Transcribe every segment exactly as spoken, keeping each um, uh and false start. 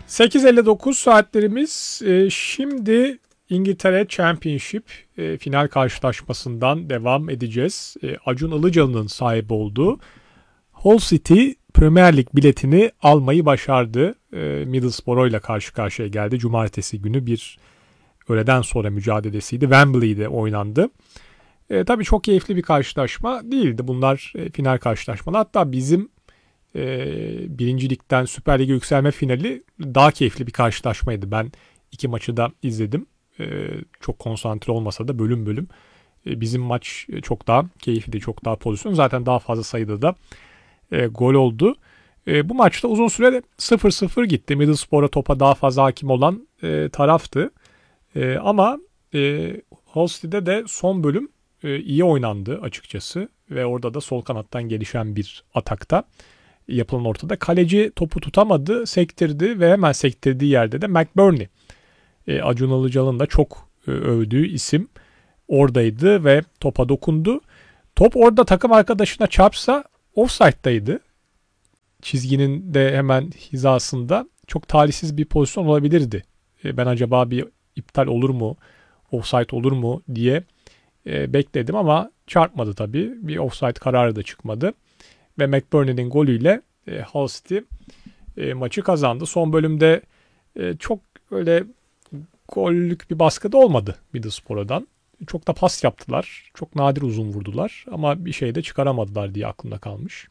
sekiz elli dokuz saatlerimiz. E, şimdi İngiltere Championship e, final karşılaşmasından devam edeceğiz. E, Acun Ilıcalı'nın sahip olduğu Hull City Premier Lig biletini almayı başardı. E, Middlesbrough ile karşı karşıya geldi. Cumartesi günü bir öğleden sonra mücadelesiydi. Wembley'de oynandı. E, tabii çok keyifli bir karşılaşma değildi. Bunlar e, final karşılaşmaları. Hatta bizim e, birinci ligden Süper Lig'e yükselme finali daha keyifli bir karşılaşmaydı. Ben iki maçı da izledim. E, çok konsantre olmasa da bölüm bölüm. E, bizim maç çok daha keyifli, çok daha pozisyon. Zaten daha fazla sayıda da e, gol oldu. E, bu maçta uzun süre sıfır sıfır gitti. Middlesbrough'a topa daha fazla hakim olan e, taraftı. E, ama e, Hull City'de de son bölüm e, iyi oynandı açıkçası. Ve orada da sol kanattan gelişen bir atakta yapılan ortada. Kaleci topu tutamadı, sektirdi ve hemen sektirdiği yerde de McBurney. E, Acun Ilıcalı'nın da çok e, övdüğü isim oradaydı ve topa dokundu. Top orada takım arkadaşına çarpsa offside'daydı. Çizginin de hemen hizasında çok talihsiz bir pozisyon olabilirdi. E, ben acaba bir iptal olur mu, offside olur mu diye e, bekledim ama çarpmadı tabii. Bir offside kararı da çıkmadı. Ve McBurney'nin golüyle e, Hull City e, maçı kazandı. Son bölümde e, çok öyle gollük bir baskı da olmadı Middlesbrough'dan. Çok da pas yaptılar. Çok nadir uzun vurdular. Ama bir şey de çıkaramadılar diye aklımda kalmış.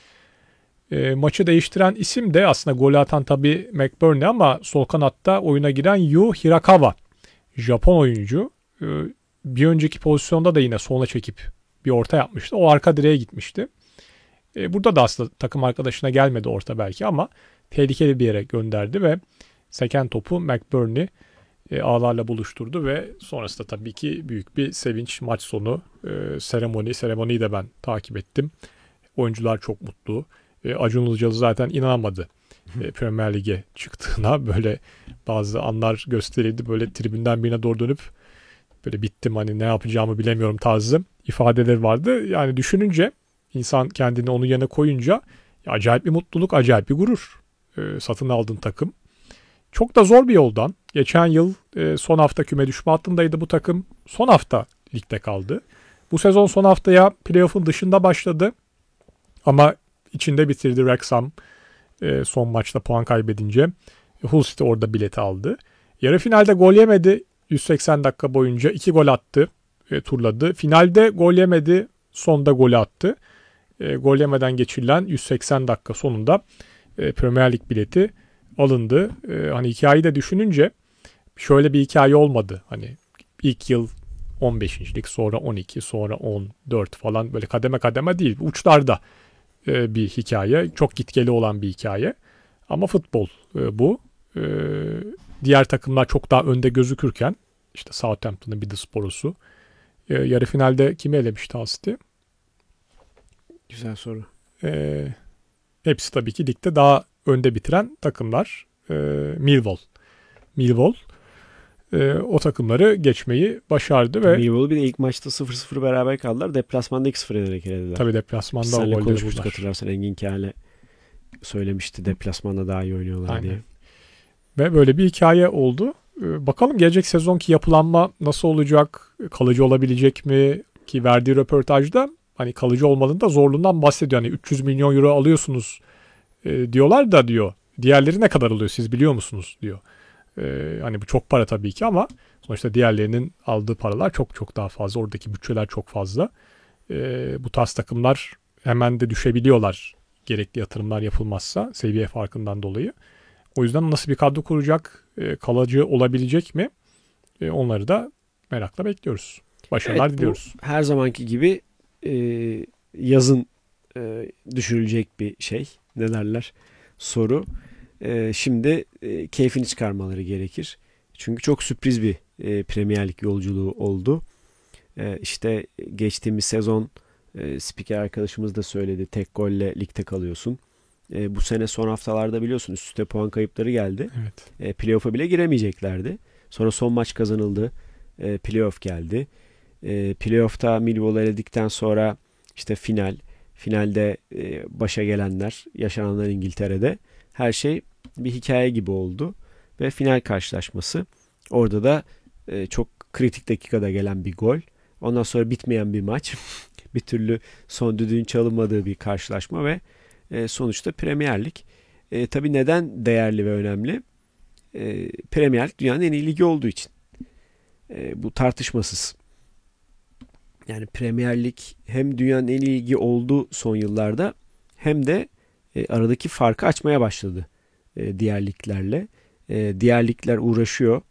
E, maçı değiştiren isim de aslında golü atan tabii McBurney ama sol kanatta oyuna giren Yu Hirakawa. Japon oyuncu. E, bir önceki pozisyonda da yine sola çekip bir orta yapmıştı. O arka direğe gitmişti. E, burada da aslında takım arkadaşına gelmedi orta belki ama tehlikeli bir yere gönderdi ve seken topu McBurney e, ağlarla buluşturdu ve sonrasında tabii ki büyük bir sevinç, maç sonu e, seremoni. Seremoniyi de ben takip ettim. Oyuncular çok mutlu. E, Acun Ilıcalı zaten inanamadı e, Premier Lig'e çıktığına. Böyle bazı anlar gösterildi. Böyle tribünden birine doğru dönüp böyle bittim, hani ne yapacağımı bilemiyorum tarzı ifadeler vardı. Yani düşününce İnsan kendini onun yerine koyunca acayip bir mutluluk, acayip bir gurur. E, satın aldığın takım. Çok da zor bir yoldan. Geçen yıl e, son hafta küme düşme hattındaydı bu takım. Son hafta ligde kaldı. Bu sezon son haftaya playoff'un dışında başladı. Ama içinde bitirdi Wrexham e, son maçta puan kaybedince. Hull City orada bileti aldı. Yarı finalde gol yemedi. yüz seksen dakika boyunca iki gol attı. E, turladı. Finalde gol yemedi. Sonda golü attı. E, gol yemeden geçirilen yüz seksen dakika sonunda e, Premier Lig bileti alındı. E, hani hikayeyi de düşününce şöyle bir hikaye olmadı. Hani ilk yıl on beşincilik, sonra on iki, sonra on dört falan, böyle kademe kademe değil. Uçlarda e, bir hikaye. Çok gitgeli olan bir hikaye. Ama futbol e, bu. E, diğer takımlar çok daha önde gözükürken işte Southampton'ın Middlesbrough'su e, yarı finalde kimi elemişti Hull City? Güzel soru. E, hepsi tabii ki ligde daha önde bitiren takımlar. E, Millwall. Millwall e, o takımları geçmeyi başardı ve Millwall bir de ilk maçta sıfır sıfır beraber kaldılar. Deplasmanda iki sıfır ederek elediler. Tabii deplasmanda o golleri konuşmuştuk, buldular. Hatırlarsan Engin Kâhane söylemişti deplasmanda daha iyi oynuyorlar aynen diye. Ve böyle bir hikaye oldu. E, bakalım gelecek sezonki yapılanma nasıl olacak? Kalıcı olabilecek mi? Ki verdiği röportajda hani kalıcı olmanın da zorluğundan bahsediyor. Hani üç yüz milyon euro alıyorsunuz e, diyorlar da diyor. Diğerleri ne kadar alıyor siz biliyor musunuz diyor. E, hani bu çok para tabii ki ama sonuçta diğerlerinin aldığı paralar çok çok daha fazla. Oradaki bütçeler çok fazla. E, bu tarz takımlar hemen de düşebiliyorlar gerekli yatırımlar yapılmazsa seviye farkından dolayı. O yüzden nasıl bir kadro kuracak, e, kalıcı olabilecek mi? E, onları da merakla bekliyoruz. Başarılar evet, diliyoruz. Her zamanki gibi e, yazın e, düşürülecek bir şey. Ne derler? Soru. E, şimdi e, keyfini çıkarmaları gerekir. Çünkü çok sürpriz bir e, Premier Lig yolculuğu oldu. E, işte geçtiğimiz sezon e, spiker arkadaşımız da söyledi. Tek golle ligde kalıyorsun. E, bu sene son haftalarda biliyorsun üst üste puan kayıpları geldi. Evet. E, playoff'a bile giremeyeceklerdi. Sonra son maç kazanıldı. E, playoff geldi. E, playoff'ta Millwall'u eledikten sonra işte final. Finalde e, başa gelenler, yaşananlar İngiltere'de. Her şey bir hikaye gibi oldu. Ve final karşılaşması. Orada da e, çok kritik dakikada gelen bir gol. Ondan sonra bitmeyen bir maç. Bir türlü son düdüğün çalınmadığı bir karşılaşma ve e, sonuçta Premier Lig. E, tabii neden değerli ve önemli? E, Premier Lig dünyanın en iyi ligi olduğu için. E, bu tartışmasız. Yani Premier Lig hem dünyanın en iyi ligi oldu son yıllarda hem de e, aradaki farkı açmaya başladı e, diğer liglerle. E, diğer ligler uğraşıyor,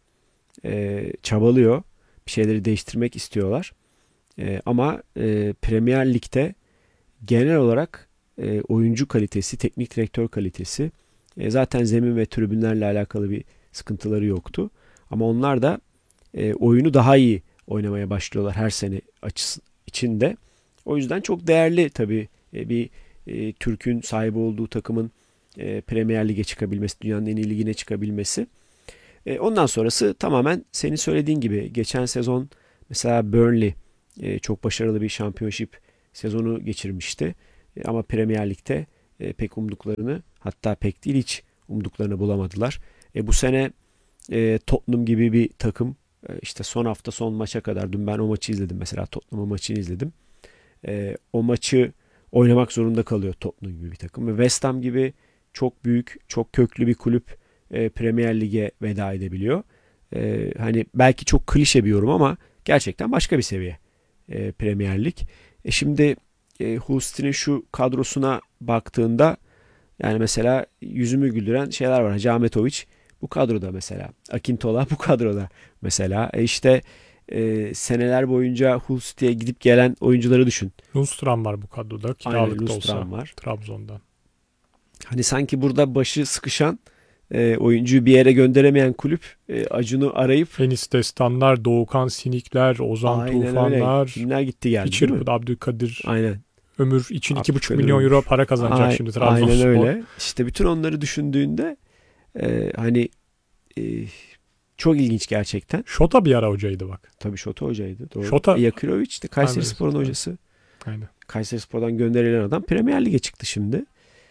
e, çabalıyor, bir şeyleri değiştirmek istiyorlar. E, ama e, Premier Lig'de genel olarak e, oyuncu kalitesi, teknik direktör kalitesi, e, zaten zemin ve tribünlerle alakalı bir sıkıntıları yoktu. Ama onlar da e, oyunu daha iyi oynamaya başlıyorlar her sene açısı içinde. O yüzden çok değerli tabii e, bir e, Türk'ün sahibi olduğu takımın e, Premier Lig'e çıkabilmesi, dünyanın en iyi ligine çıkabilmesi. E, ondan sonrası tamamen senin söylediğin gibi geçen sezon mesela Burnley e, çok başarılı bir şampiyonşip sezonu geçirmişti. E, ama Premier Lig'de e, pek umduklarını, hatta pek değil hiç umduklarını bulamadılar. E, bu sene e, Tottenham gibi bir takım e, işte son hafta son maça kadar, dün ben o maçı izledim mesela, Tottenham'ın maçını izledim. E, o maçı oynamak zorunda kalıyor Tottenham gibi bir takım ve West Ham gibi çok büyük, çok köklü bir kulüp e, Premier Lig'e veda edebiliyor. E, hani belki çok klişe bir yorum ama gerçekten başka bir seviye e, Premier Lig. E, şimdi e, Hull City'nin şu kadrosuna baktığında yani mesela yüzümü güldüren şeyler var. Hacı Ahmetoviç bu kadroda mesela. Akintola bu kadroda mesela. E işte e, seneler boyunca Hull City'ye gidip gelen oyuncuları düşün. Lundstram var bu kadroda. Kiralık da olsa var. Trabzon'dan. Hani sanki burada başı sıkışan e, oyuncuyu bir yere gönderemeyen kulüp e, Acun'u arayıp Enis Destanlar, Doğukan Sinikler, Ozan aynen Tufanlar. Öyle. Kimler gitti geldi Bir çırpıda Abdülkadir Aynen. Ömür için iki buçuk Abdülkadir milyon Ömür. euro para kazanacak Ay, şimdi Trabzonspor. Aynen öyle. İşte bütün onları düşündüğünde e, hani e, çok ilginç gerçekten. Şota bir ara hocaydı bak. Tabii Şota hocaydı. Doğru. Şota. E, Yakirovic de Kayserispor'un hocası. Aynen. Kayserispor'dan gönderilen adam Premier Lig'e çıktı şimdi.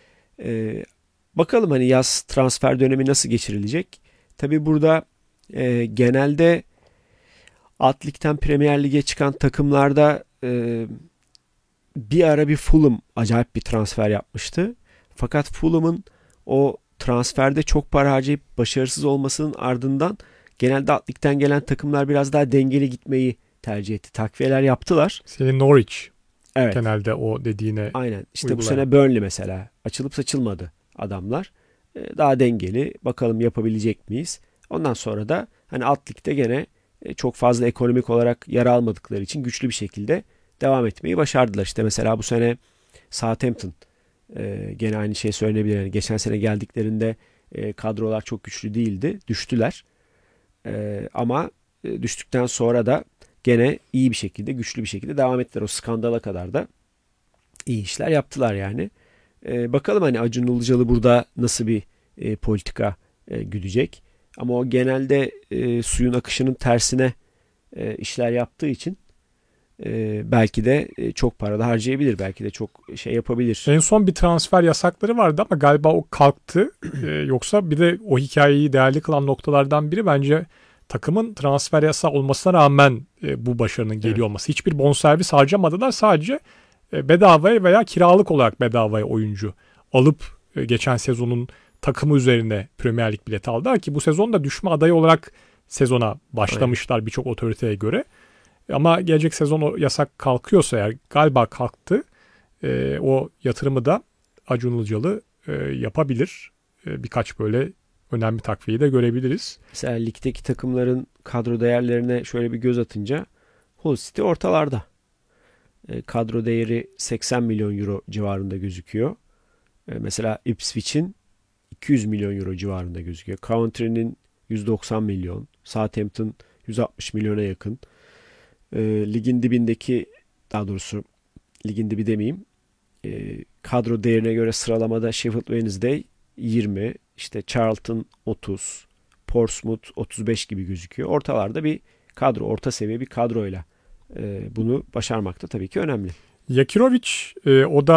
E, bakalım hani yaz transfer dönemi nasıl geçirilecek? Tabii burada e, genelde Alt Lig'den Premier Lig'e çıkan takımlarda e, bir ara bir Fulham acayip bir transfer yapmıştı. Fakat Fulham'ın o transferde çok para harcayıp başarısız olmasının ardından genelde Alt Lig'den gelen takımlar biraz daha dengeli gitmeyi tercih etti. Takviyeler yaptılar. Senin Norwich. Evet. Genelde o dediğine aynen. İşte uygulayan. Bu sene Burnley mesela. Açılıp saçılmadı adamlar. Daha dengeli. Bakalım yapabilecek miyiz? Ondan sonra da hani Alt Lig'de gene çok fazla ekonomik olarak yara almadıkları için güçlü bir şekilde devam etmeyi başardılar. İşte mesela bu sene Southampton e, gene aynı şey söylenebilir. Yani geçen sene geldiklerinde e, kadrolar çok güçlü değildi. Düştüler. E, ama e, düştükten sonra da gene iyi bir şekilde, güçlü bir şekilde devam ettiler. O skandala kadar da iyi işler yaptılar yani. E, bakalım hani Acun Ilıcalı burada nasıl bir e, politika e, güdecek. Ama o genelde e, suyun akışının tersine e, işler yaptığı için e, belki de e, çok para da harcayabilir. Belki de çok şey yapabilir. En son bir transfer yasakları vardı ama galiba o kalktı. ee, yoksa bir de o hikayeyi değerli kılan noktalardan biri bence takımın transfer yasağı olmasına rağmen e, bu başarının geliyor evet. olması. Hiçbir bonservis harcamadılar. Sadece e, bedavaya veya kiralık olarak bedavaya oyuncu alıp e, geçen sezonun takımı üzerine Premier Lig bileti aldılar ki bu sezon da düşme adayı olarak sezona başlamışlar birçok otoriteye göre. Ama gelecek sezon o yasak kalkıyorsa eğer galiba kalktı e, o yatırımı da Acun Ilıcalı e, yapabilir. E, birkaç böyle önemli takviyeyi de görebiliriz. Mesela ligdeki takımların kadro değerlerine şöyle bir göz atınca Hull City ortalarda. E, kadro değeri seksen milyon euro civarında gözüküyor. E, mesela Ipswich'in iki yüz milyon euro civarında gözüküyor. Coventry'nin yüz doksan milyon. Southampton yüz altmış milyona yakın. E, ligin dibindeki, daha doğrusu ligin dibi demeyeyim. E, kadro değerine göre sıralamada Sheffield Wednesday yirmi, işte Charlton otuz, Portsmouth otuz beş gibi gözüküyor. Ortalarda bir kadro, orta seviye bir kadroyla e, bunu başarmak da tabii ki önemli. Yakirovic e, o da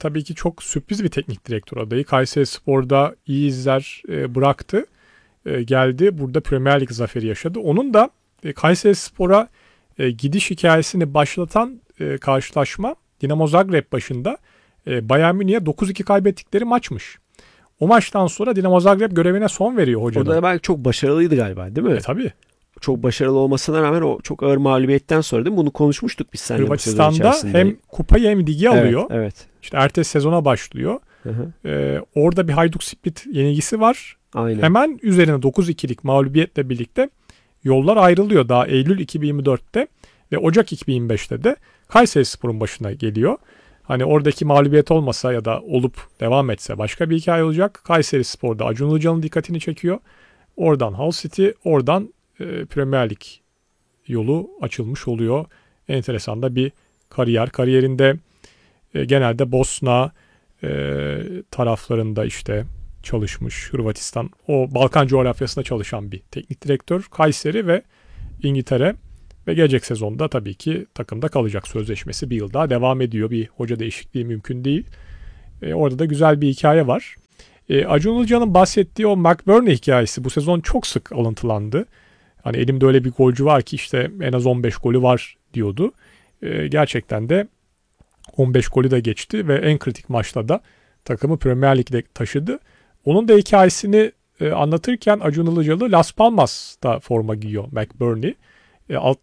tabii ki çok sürpriz bir teknik direktör adayı. Kayserispor'da iyi izler e, bıraktı. E, geldi burada Premier Lig zaferi yaşadı. Onun da e, Kayserispor'a e, gidiş hikayesini başlatan e, karşılaşma Dinamo Zagreb başında e, Bayern Münih'e dokuz iki kaybettikleri maçmış. O maçtan sonra Dinamo Zagreb görevine son veriyor hocanın. O da belki çok başarılıydı galiba, değil mi? E, tabii. Çok başarılı olmasına rağmen o çok ağır mağlubiyetten sonra değil mi? Bunu konuşmuştuk biz seninle bu sezon Hırvatistan'da içerisinde. hem kupayı hem ligi alıyor. Evet, evet. İşte ertesi sezona başlıyor. Hı hı. Ee, orada bir Hajduk Split yenilgisi var. Aynen. Hemen üzerine dokuz ikilik mağlubiyetle birlikte yollar ayrılıyor. Daha Eylül iki bin yirmi dörtte ve Ocak iki bin yirmi beşte de Kayserispor'un başına geliyor. Hani oradaki mağlubiyet olmasa ya da olup devam etse başka bir hikaye olacak. Kayserispor'da Acun Ilıcalı'nın dikkatini çekiyor. Oradan Hull City, oradan e, Premier Lig yolu açılmış oluyor. Enteresan da bir kariyer. Kariyerinde e, genelde Bosna e, taraflarında işte çalışmış. Hırvatistan, o Balkan coğrafyasında çalışan bir teknik direktör. Kayseri ve İngiltere ve gelecek sezonda tabii ki takımda kalacak. Sözleşmesi bir yıl daha devam ediyor. Bir hoca değişikliği mümkün değil. E, orada da güzel bir hikaye var. E, Acun Ilıcalı'nın bahsettiği o McBurney hikayesi bu sezon çok sık alıntılandı. Hani elimde öyle bir golcü var ki işte en az on beş golü var diyordu. E, gerçekten de on beş golü de geçti ve en kritik maçta da takımı Premier Lig'de taşıdı. Onun da hikayesini e, anlatırken Acun Ilıcalı Las Palmas'ta forma giyiyor McBurney. E, alt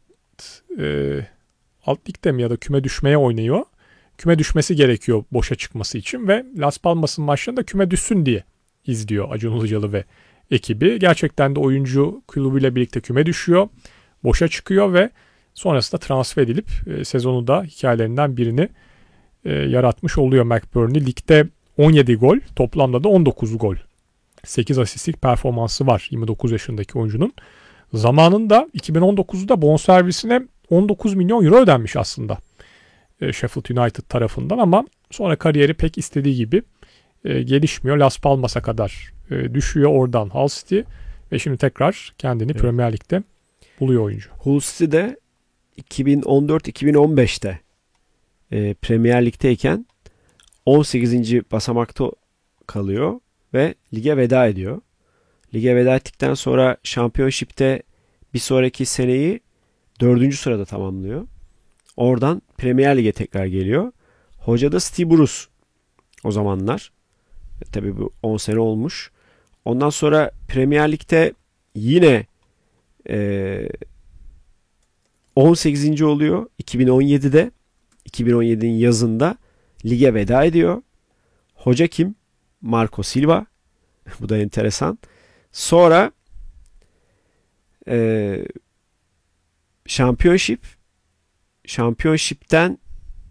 e, alt ligde mi ya da küme düşmeye oynuyor. Küme düşmesi gerekiyor boşa çıkması için ve Las Palmas'ın maçlarında küme düşsün diye izliyor Acun Ilıcalı ve ekibi. Gerçekten de oyuncu kulübüyle birlikte küme düşüyor. Boşa çıkıyor ve sonrasında transfer edilip e, sezonu da hikayelerinden birini e, yaratmış oluyor McBurney. Ligde on yedi gol, toplamda da on dokuz gol. sekiz asistlik performansı var yirmi dokuz yaşındaki oyuncunun. Zamanında iki bin on dokuzda bonservisine on dokuz milyon euro ödenmiş aslında e, Sheffield United tarafından ama sonra kariyeri pek istediği gibi e, gelişmiyor. Las Palmas'a kadar e, düşüyor, oradan Hull City ve şimdi tekrar kendini evet. Premier Lig'de buluyor oyuncu. Hull City'de iki bin on dört iki bin on beşte e, Premier Lig'deyken on sekizinci basamakta kalıyor ve lige veda ediyor. Lige veda ettikten sonra Championship'te bir sonraki seneyi dördüncü sırada tamamlıyor. Oradan Premier Lig'e tekrar geliyor. Hoca da Steve Bruce o zamanlar. E, tabii bu on sene olmuş. Ondan sonra Premier Lig'de yine e, on sekizinci oluyor. iki bin on yedide iki bin on yedinin yazında lige veda ediyor. Hoca kim? Marco Silva. Bu da enteresan. Sonra e, Championship Championship'ten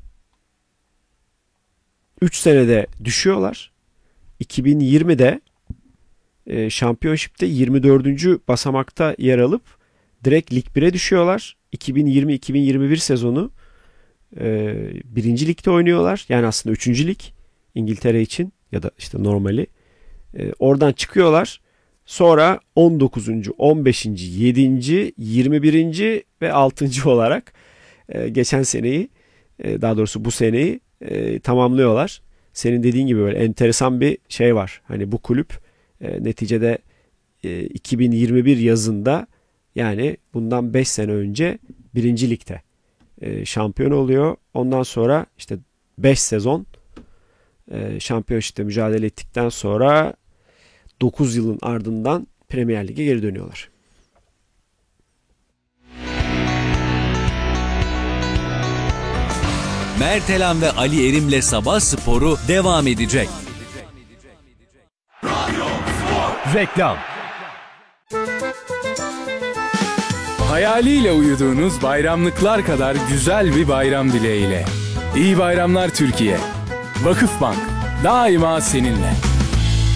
üç senede düşüyorlar. iki bin yirmide e, Championship'te yirmi dördüncü basamakta yer alıp direkt Lig bire düşüyorlar. iki bin yirmi iki bin yirmi bir sezonu e, birinci ligde oynuyorlar. Yani aslında üçüncü lig İngiltere için ya da işte normali. E, oradan çıkıyorlar. Sonra on dokuzuncu on beşinci yedinci yirmi birinci ve altıncı olarak e, geçen seneyi e, daha doğrusu bu seneyi e, tamamlıyorlar. Senin dediğin gibi böyle enteresan bir şey var. Hani bu kulüp e, neticede e, iki bin yirmi bir yazında yani bundan beş sene önce birinci ligde e, şampiyon oluyor. Ondan sonra işte beş sezon e, şampiyonşipte mücadele ettikten sonra dokuz yılın ardından Premier Lig'e geri dönüyorlar. Mert Elan ve Ali Erim'le Sabah Sporu devam edecek. Reklam. Hayaliyle uyuduğunuz bayramlıklar kadar güzel bir bayram dileğiyle. İyi bayramlar Türkiye. Vakıfbank daima seninle.